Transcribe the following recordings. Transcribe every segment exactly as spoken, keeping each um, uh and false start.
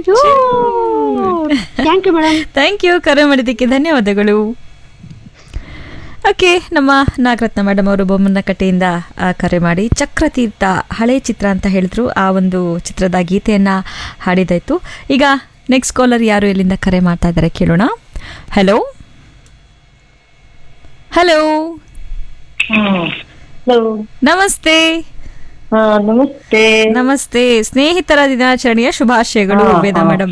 Thank you madam. Thank you, ಕರೆ ಮಾಡಿದ್ದಕ್ಕೆ ಧನ್ಯವಾದಗಳು. ಓಕೆ, ನಮ್ಮ ನಾಗರತ್ನ ಮೇಡಮ್ ಅವರು ಬೊಮ್ಮನಕಟ್ಟೆಯಿಂದ ಆ, ಕರೆ ಮಾಡಿ ಚಕ್ರತೀರ್ಥ ಹಳೆ ಚಿತ್ರ ಅಂತ ಹೇಳಿದ್ರು. ಆ ಒಂದು ಚಿತ್ರದ ಗೀತೆಯನ್ನು ಹಾಡಿದಾಯಿತು. ಈಗ ನೆಕ್ಸ್ಟ್ ಕಾಲರ್ ಯಾರು ಎಲ್ಲಿಂದ ಕರೆ ಮಾಡ್ತಾ ಇದ್ದಾರೆ ಕೇಳೋಣ. ಹಲೋ ಹಲೋ ಹಲೋ, ನಮಸ್ತೆ. ಹಾ ನಮಸ್ತೆ. ನಮಸ್ತೆ, ಸ್ನೇಹಿತರ ದಿನಾಚರಣೆಯ ಶುಭಾಶಯಗಳು ವೇದಾ ಮೇಡಮ್.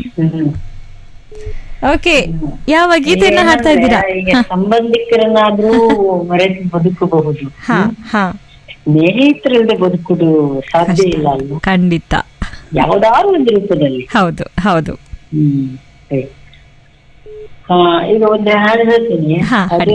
ಓಕೆ, ಯಾವ ಗೀತೆಯನ್ನ ಹಾಡ್ತಾ ಇದ್ದೀರಾ? ಈಗ ಸಂಬಂಧಿಕರನ್ನಾದ್ರೂ ಮರೆತು ಬದುಕಬಹುದು, ಹಾ ಹಾ ಸ್ನೇಹಿತರಲ್ಲದೆ ಬದುಕುದು ಸಾಧ್ಯ ಇಲ್ಲ ಅಲ್ವಾ? ಖಂಡಿತ, ಯಾವ್ದಾದ್ರು ಒಂದು ರೂಪದಲ್ಲಿ. ಹೌದು ಹೌದು. ಹ್ಮ್ ಸರಿ. ಹಾ, ಈಗ ಒಂದು ಹಾಡು ಹೇಳ್ತೀನಿ. ಹಾ, ಅದು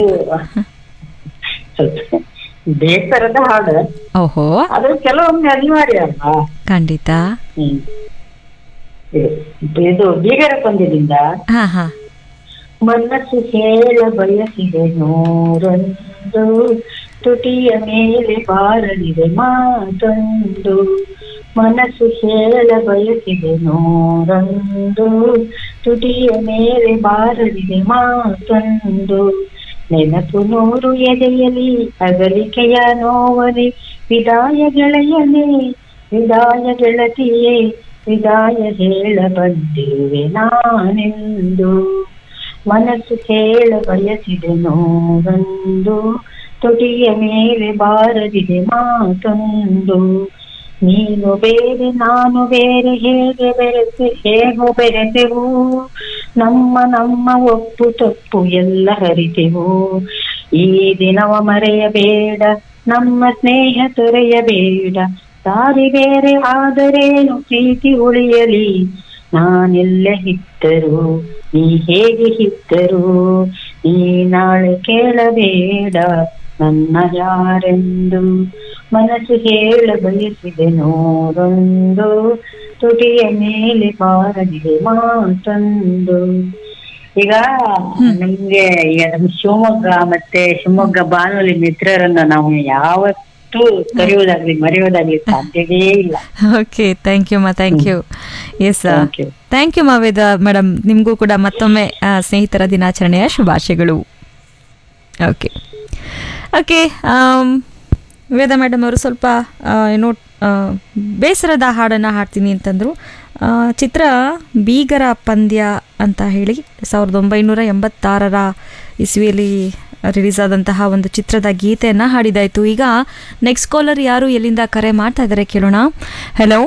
ಸ್ವಲ್ಪ ಬೇಸರದ ಹಾಡು, ಓಹೋ, ಆದ್ರೆ ಕೆಲವೊಮ್ಮೆ ಅನಿವಾರ್ಯ ಅಲ್ವಾ? ಖಂಡಿತ. ಹ್ಮ್ ಇದು ಇದು ಬೀಗರ ಪಂದ್ಯದಿಂದ ಹಾ ಹಾ ಮನಸ್ಸು ಹೇಳ ಬಯಸಿದೆ ನೂರೊಂದು, ತುಟಿಯ ಮೇಲೆ ಬಾರಲಿದೆ ಮಾತೊಂದು. ಮನಸ್ಸು ಹೇಳ ಬಯಸಿದೆ ನೂರೊಂದು, ತುಟಿಯ ಮೇಲೆ ಬಾರಲಿದೆ ಮಾತೊಂದು. ನೆನಪು ನೂರು ಎದೆಯಲಿ ಅಗಲಿಕೆಯ ನೋವನೆ, ವಿದಾಯ ಗೆಳೆಯನೇ ವಿದಾಯ ಗೆಳತಿಯೇ, ವಿದಾಯ ಹೇಳ ಬಂದಿರುವೆ ನಾನೆಂದು. ಮನಸ್ಸು ಹೇಳ ಬಯಸಿದೆ ನೋವೊಂದು, ತುಟಿಯ ಮೇಲೆ ಬಾರದಿದೆ ಮಾತೊಂದು. ನೀನು ಬೇರೆ ನಾನು ಬೇರೆ, ಹೇಗೆ ಬೆರೆತೆ ಹೇಗೋ ಬೆರೆತೆವು, ನಮ್ಮ ನಮ್ಮ ಒಪ್ಪು ತಪ್ಪು ಎಲ್ಲ ಹರಿತೆವು. ಈ ದಿನವ ಮರೆಯಬೇಡ, ನಮ್ಮ ಸ್ನೇಹ ತೊರೆಯಬೇಡ. ದಾರಿ ಬೇರೆ ಆದರೇನು ಪ್ರೀತಿ ಉಳಿಯಲಿ, ನಾನೆಲ್ಲ ಹಿತ್ತರು ನೀ ಹೇಗೆ ಹಿತ್ತರು. ನೀ ನಾಳೆ ಕೇಳಬೇಡ ನನ್ನ ಯಾರೆಂದು, ಮನಸ್ಸು ಹೇಳ ಬಯಸಿದೆ ನೂರೊಂದು, ತುಟಿಯ ಮೇಲೆ ಬಾರದಿದೆ ಮಾತೊಂದು. ಈಗ ನಮ್ಗೆ ಈಗ ನಮ್ಮ ಶಿವಮೊಗ್ಗ ಮತ್ತೆ ಶಿವಮೊಗ್ಗ ಬಾನುಲಿ ಮಿತ್ರರನ್ನ ನಾವು ಯಾವತ್ತೂ ಕರೆಯುವುದಾಗ್ಲಿ ಮರೆಯುವುದಾಗ್ಲಿ ಸಾಧ್ಯವೇ ಇಲ್ಲ. ಓಕೆ, ಥ್ಯಾಂಕ್ ಯು ಮಾ, thank you. S, Thank you. Thank you ಮಾ ವೇದಾ ಮೇಡಮ್. ನಿಮಗೂ ಕೂಡ ಮತ್ತೊಮ್ಮೆ ಆ, ಸ್ನೇಹಿತರ ದಿನಾಚರಣೆಯ ಶುಭಾಶಯಗಳು. ಓಕೆ ಓಕೆ ವೇದಾ ಮೇಡಮ್ ಅವರು ಸ್ವಲ್ಪ ಆ, ಏನೋ ಆ, ಬೇಸರದ ಹಾಡನ್ನು ಹಾಡ್ತೀನಿ ಅಂತಂದರು. ಆ, ಚಿತ್ರ ಬೀಗರ ಪಂದ್ಯ ಅಂತ ಹೇಳಿ ಸಾವಿರದ ಒಂಬೈನೂರ ಎಂಬತ್ತಾರರ ಇಸ್ವಿಯಲ್ಲಿ ರಿಲೀಸ್ ಆದಂತಹ ಒಂದು ಚಿತ್ರದ ಗೀತೆಯನ್ನು ಹಾಡಿದಾಯಿತು. ಈಗ ನೆಕ್ಸ್ಟ್ ಕಾಲರ್ ಯಾರು ಎಲ್ಲಿಂದ ಕರೆ ಮಾಡ್ತಾ ಇದ್ದಾರೆ ಕೇಳೋಣ. ಹಲೋ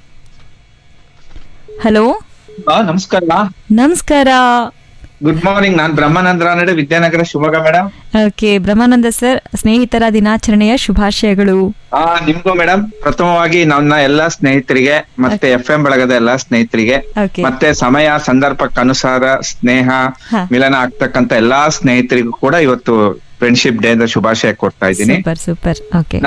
ಹಲೋ ನಮಸ್ಕಾರ. ನಮಸ್ಕಾರ. Good morning. ನಾನ್ ಬ್ರಹ್ಮಾನಂದ ರಾನಡೆ, ವಿದ್ಯಾನಗರ, ಶಿವಮೊಗ್ಗ ಮೇಡಮ್. ಓಕೆ, ಬ್ರಹ್ಮಾನಂದ ಸರ್, ಸ್ನೇಹಿತರ ದಿನಾಚರಣೆಯ ಶುಭಾಶಯಗಳು. ಆ ನಿಮ್ಗೂ ಮೇಡಮ್. ಪ್ರಥಮವಾಗಿ ನನ್ನ ಎಲ್ಲಾ ಸ್ನೇಹಿತರಿಗೆ ಮತ್ತೆ ಎಫ್ ಎಂ ಬಳಗದ ಎಲ್ಲಾ ಸ್ನೇಹಿತರಿಗೆ ಓಕೆ, ಮತ್ತೆ ಸಮಯ ಸಂದರ್ಭಕ್ಕನುಸಾರ ಸ್ನೇಹ ಹಾ. ಮಿಲನ ಆಗ್ತಕ್ಕಂತ ಎಲ್ಲಾ ಸ್ನೇಹಿತರಿಗೂ ಕೂಡ ಇವತ್ತು ಫ್ರೆಂಡ್ಶಿಪ್ ಡೇ ಅಂತ ಶುಭಾಶಯ ಕೊಡ್ತಾ ಇದ್ದೀನಿ. Super super. ಓಕೆ,